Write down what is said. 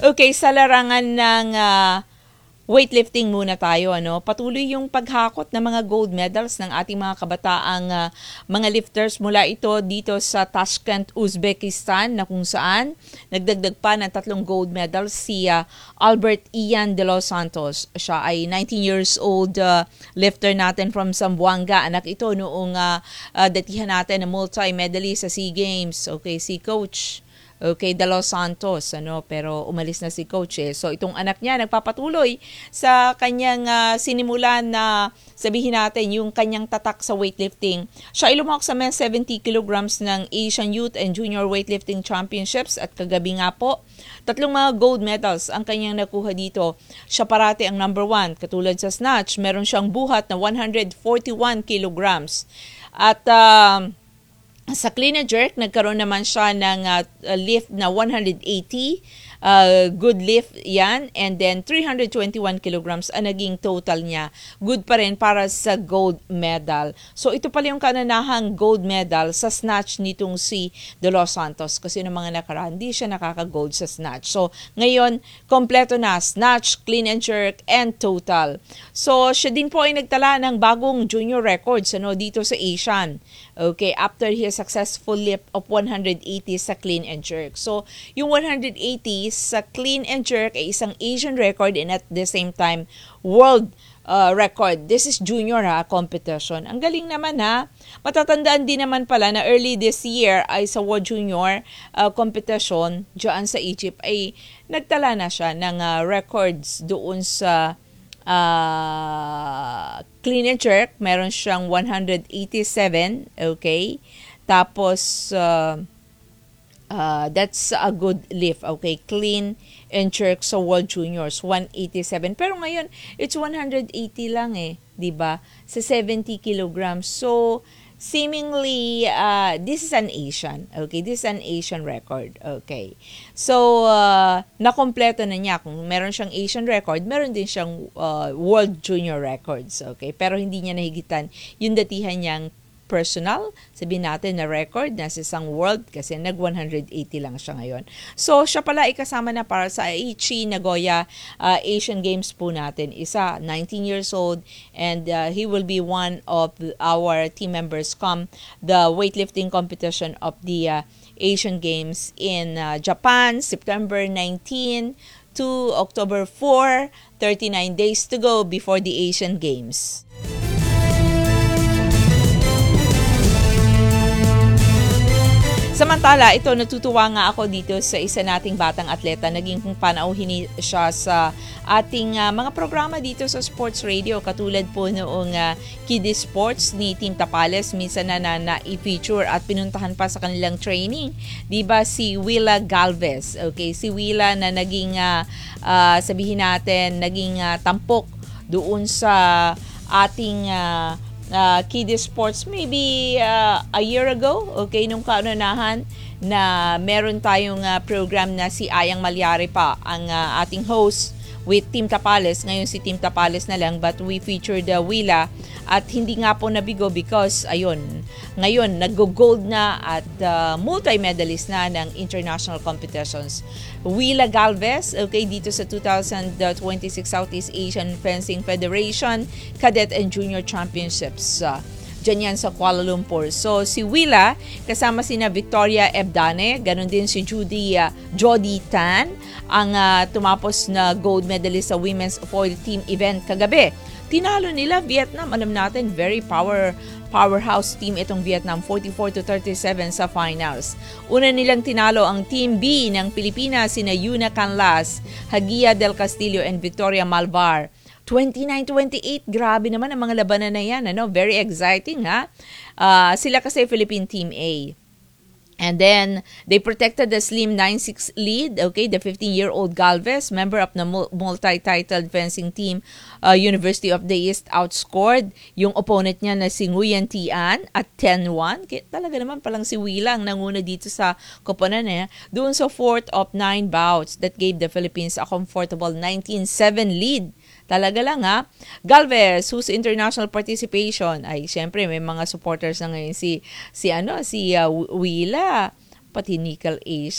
Okay, sa larangan ng weightlifting muna tayo. Patuloy yung paghakot ng mga gold medals ng ating mga kabataang mga lifters mula ito dito sa Tashkent, Uzbekistan, na kung saan nagdagdag pa ng 3 gold medals si Albert Ian de los Santos. Siya ay 19 years old lifter natin from Zamboanga. Anak ito noong datihan natin na multi-medalist sa SEA Games. Okay, si Coach De Los Santos, pero umalis na si Coach So itong anak niya nagpapatuloy sa kanyang sinimulan na sabihin natin yung kanyang tatak sa weightlifting. Siya ay lumahok sa men's 70 kilograms ng Asian Youth and Junior Weightlifting Championships at kagabi nga po 3 mga gold medals ang kanyang nakuha dito. Siya parati ang number 1. Katulad sa snatch, meron siyang buhat na 141 kilograms. At sa clean and jerk, nagkaroon naman siya ng lift na 180. Good lift yan. And then 321 kilograms ang naging total niya. Good pa rin para sa gold medal. So ito pala yung kananahang gold medal sa snatch nitong si De Los Santos. Kasi ng mga nakaraan, hindi siya nakaka-gold sa snatch. So ngayon, kompleto na snatch, clean and jerk, and total. So siya din po ay nagtala ng bagong junior records dito sa Asian. Okay, after his successful lift of 180 sa clean and jerk. So yung 180 sa clean and jerk ay isang Asian record and at the same time world record. This is junior competition. Ang galing naman Matatandaan din naman pala na early this year ay sa World Junior competition dyan sa Egypt ay nagtala na siya ng records doon sa clean and jerk. Meron siyang 187. Okay. Tapos that's a good lift. Okay, clean and jerk sa World Juniors 187. Pero ngayon it's 180 lang 'di ba? Sa 70 kilograms. So seemingly this is an Asian. Okay, this is an Asian record. Okay. So nakompleto na niya. Kung meron siyang Asian record, meron din siyang World Junior records. Okay, pero hindi niya nahigitan yung datihan niyang personal, sabihin natin na record na sa isang world kasi nag 180 lang siya ngayon. So siya pala ay kasama na para sa Aichi Nagoya Asian Games po natin. Isa, 19 years old and he will be one of our team members come the weightlifting competition of the Asian Games in Japan, September 19 to October 4, 39 days to go before the Asian Games. Samantala, ito natutuwa nga ako dito sa isa nating batang atleta. Naging panauhin siya sa ating mga programa dito sa Sports Radio. Katulad po noong Kiddie Sports ni Team Tapales. Minsan na i-feature at pinuntahan pa sa kanilang training. Diba si Willa Galvez. Okay, si Willa na naging, sabihin natin, naging tampok doon sa ating Kiddie Sports maybe a year ago, okay, nung kaunahan na meron tayong program na si Ayang Malyari pa ang ating host with Team Tapales. Ngayon si Team Tapales na lang but we featured Willa at hindi nga po nabigo because ngayon nag-gold na at multi-medalist na ng international competitions. Willa Galvez, okay, dito sa 2026 Southeast Asian Fencing Federation Cadet and Junior Championships. Diyan yan sa Kuala Lumpur. So si Willa, kasama sina Victoria Ebdane, ganun din si Jody Tan, ang tumapos na gold medalist sa Women's Foil Team event kagabi. Tinalo nila Vietnam. Alam natin, very powerhouse team itong Vietnam, 44-37 sa finals. Una nilang tinalo ang Team B ng Pilipinas, sina Yuna Canlas, Hagia del Castillo, and Victoria Malvar. 29-28, grabe naman ang mga labanan na yan. Very exciting, sila kasi Philippine Team A. And then, they protected the slim 9-6 lead, okay, the 15-year-old Galvez, member of the multi-titled fencing team, University of the East, outscored yung opponent niya na si Nguyen Tian at 10-1. Talaga naman palang si Willa ang nanguna dito sa koponan doon sa 4th of 9 bouts that gave the Philippines a comfortable 19-7 lead. Talaga lang Galvez, whose international participation ay syempre may mga supporters na ngayon si Willa, pati Nickel Ace.